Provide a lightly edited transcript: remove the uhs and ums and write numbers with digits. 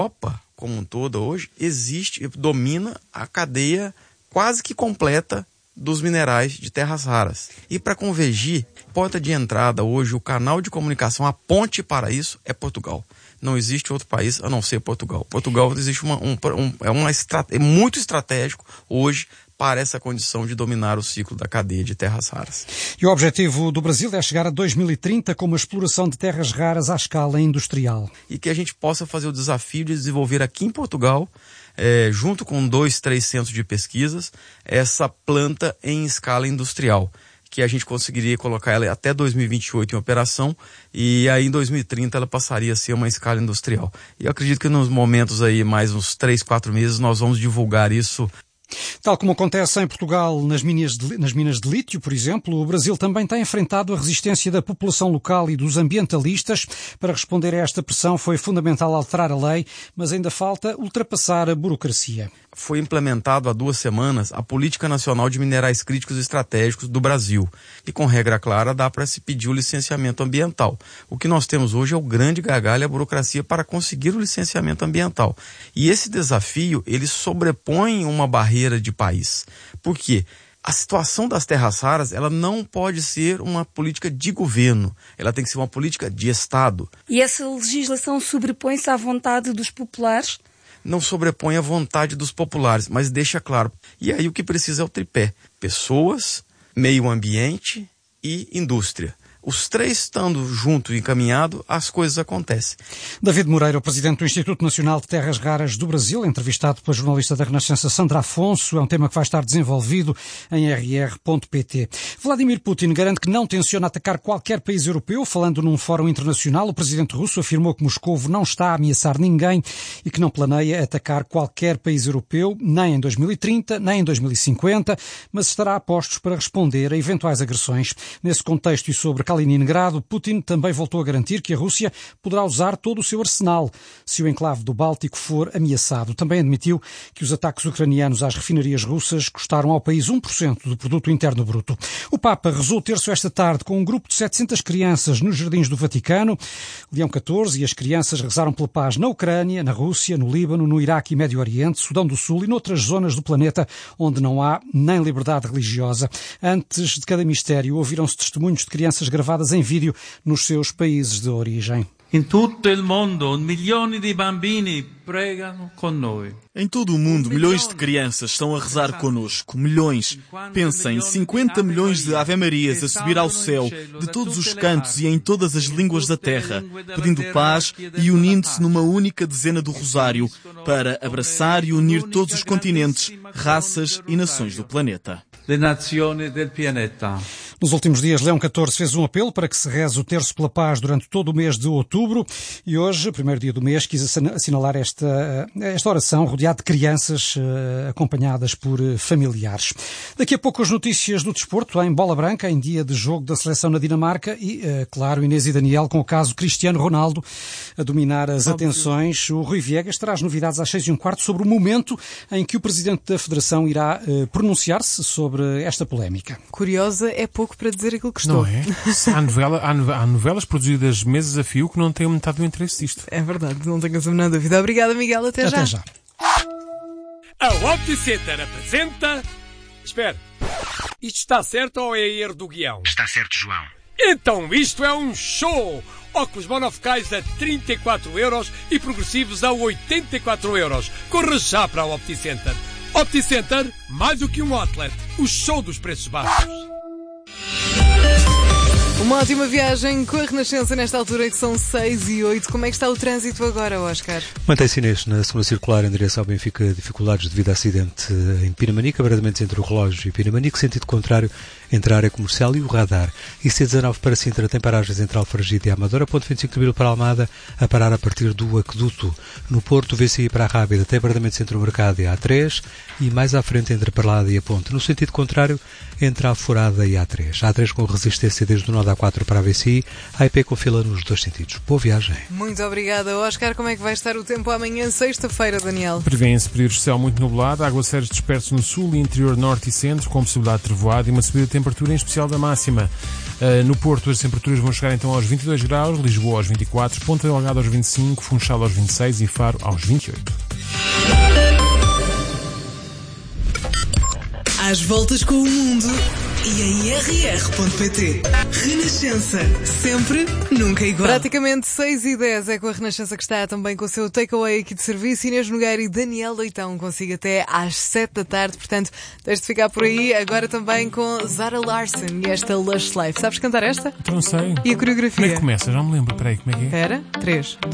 Europa, como um todo, hoje, domina a cadeia quase que completa dos minerais de terras raras. E para convergir, porta de entrada hoje, o canal de comunicação, a ponte para isso é Portugal. Não existe outro país a não ser Portugal. Portugal existe é muito estratégico hoje para essa condição de dominar o ciclo da cadeia de terras raras. E o objetivo do Brasil é chegar a 2030 com uma exploração de terras raras à escala industrial. E que a gente possa fazer o desafio de desenvolver aqui em Portugal, junto com 2-3 centros de pesquisas, essa planta em escala industrial, que a gente conseguiria colocar ela até 2028 em operação, e aí em 2030 ela passaria a ser uma escala industrial. E eu acredito que nos momentos aí, mais uns 3-4 meses, nós vamos divulgar isso. Tal como acontece em Portugal nas minas de lítio, por exemplo, o Brasil também tem enfrentado a resistência da população local e dos ambientalistas. Para responder a esta pressão foi fundamental alterar a lei, mas ainda falta ultrapassar a burocracia. Foi implementado há 2 semanas a Política Nacional de Minerais Críticos e Estratégicos do Brasil. E com regra clara dá para se pedir o licenciamento ambiental. O que nós temos hoje é o grande gargalo, a burocracia para conseguir o licenciamento ambiental. E esse desafio, ele sobrepõe uma barreira de país. Por quê? A situação das terras raras, ela não pode ser uma política de governo, ela tem que ser uma política de Estado. E essa legislação sobrepõe-se à vontade dos populares? Não sobrepõe a vontade dos populares, mas deixa claro. E aí o que precisa é o tripé: pessoas, meio ambiente e indústria. Os 3 estando juntos e encaminhados, as coisas acontecem. David Moreira, o presidente do Instituto Nacional de Terras Raras do Brasil, entrevistado pela jornalista da Renascença Sandra Afonso, é um tema que vai estar desenvolvido em rr.pt. Vladimir Putin garante que não tenciona atacar qualquer país europeu. Falando num fórum internacional, o presidente russo afirmou que Moscovo não está a ameaçar ninguém e que não planeia atacar qualquer país europeu, nem em 2030, nem em 2050, mas estará a postos para responder a eventuais agressões. Nesse contexto e sobre Kaliningrado, Putin também voltou a garantir que a Rússia poderá usar todo o seu arsenal se o enclave do Báltico for ameaçado. Também admitiu que os ataques ucranianos às refinarias russas custaram ao país 1% do produto interno bruto. O Papa rezou o terço esta tarde com um grupo de 700 crianças nos jardins do Vaticano. Leão XIV e as crianças rezaram pela paz na Ucrânia, na Rússia, no Líbano, no Iraque e Médio Oriente, Sudão do Sul e noutras zonas do planeta onde não há nem liberdade religiosa. Antes de cada mistério, ouviram-se testemunhos de crianças gravadas em vídeo nos seus países de origem. In tutto il mondo, milioni di bambini pregano con noi. Em todo o mundo, milhões de crianças estão a rezar connosco. Milhões. Pensem, 50 milhões de Ave-Marias a subir ao céu, de todos os cantos e em todas as línguas da terra, pedindo paz e unindo-se numa única dezena do rosário, para abraçar e unir todos os continentes, raças e nações do planeta. Le nazioni del pianeta. Nos últimos dias, Leão XIV fez um apelo para que se reze o terço pela paz durante todo o mês de outubro e hoje, primeiro dia do mês, quis assinalar esta oração rodeado de crianças acompanhadas por familiares. Daqui a pouco as notícias do desporto em Bola Branca, em dia de jogo da seleção na Dinamarca e, claro, Inês e Daniel com o caso Cristiano Ronaldo a dominar as atenções. O Rui Viegas terá as novidades às 6:15 sobre o momento em que o presidente da Federação irá pronunciar-se sobre esta polémica. Curiosa é pouco para dizer aquilo que estou. Não é? Há novelas produzidas meses a fio que não têm metade do interesse disto. É verdade, não tenhas a menor dúvida. Obrigada, Miguel. Até já. Até já. A OptiCenter apresenta... Espera, isto está certo ou é erro do guião? Está certo, João. Então isto é um show! Óculos monofocais a 34€ e progressivos a 84€. Corra já para a OptiCenter. OptiCenter, mais do que um outlet. O show dos preços baixos. Uma ótima viagem com a Renascença nesta altura que são 6:08. Como é que está o trânsito agora, Oscar? Mantém-se, Inês, na segunda circular em direção ao Benfica, dificuldades devido a acidente em Pinamanique, abrandamentos entre o relógio e Pinamanique, sentido contrário entre a área comercial e o radar. E C19 para Sintra tem paragens entre Alfragide e Amadora, ponto 25 de Abril para Almada, a parar a partir do Aqueduto. No Porto, VCI para a Rábida tem abrandamentos entre o Mercado e a A3 e mais à frente entre a Parlada e a Ponte. No sentido contrário, entre a Aforada e a A3. A A3 com resistência desde o nó da A4 para a VCI, a IP com fila nos dois sentidos. Boa viagem. Muito obrigada, Oscar. Como é que vai estar o tempo amanhã, sexta-feira, Daniel? Prevêem-se períodos de céu muito nublado, aguaceiros dispersos no sul e interior norte e centro, com possibilidade de trovoada e uma subida de temperatura em especial da máxima. No Porto as temperaturas vão chegar então aos 22 graus, Lisboa aos 24, Ponta Delgada aos 25, Funchal aos 26 e Faro aos 28. Às voltas com o mundo e em rr.pt. Renascença. Sempre, nunca igual. Praticamente 6h10 é com a Renascença que está também com o seu takeaway aqui de serviço. Inês Nogueira e Daniel Leitão consigo até às 7 da tarde. Portanto, tens de ficar por aí. Agora também com Zara Larsson e esta Lush Life. Sabes cantar esta? Então não sei. E a coreografia? Como é que começa? Já me lembro. Espera aí, como é que é? Espera, 3,